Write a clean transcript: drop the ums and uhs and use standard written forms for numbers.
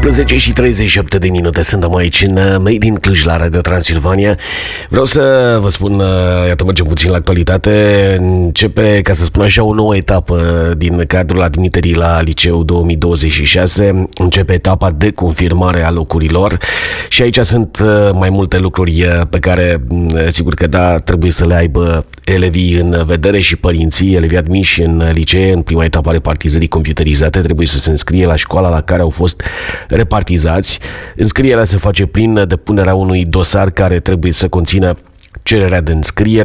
10 și 38 de minute suntem aici în Made in Cluj la Radio Transilvania. Vreau să vă spun, iată, mergem puțin la actualitate. Începe, ca să spun așa, o nouă etapă din cadrul admiterii la liceu 2026. Începe etapa de confirmare a locurilor și aici sunt mai multe lucruri pe care, sigur că da, trebuie să le aibă elevii în vedere și părinții. Elevii admiși în licee în prima etapă a repartizării computerizate trebuie să se înscrie la școala la care au fost repartizați. Înscrierea se face prin depunerea unui dosar care trebuie să conțină cererea de înscriere,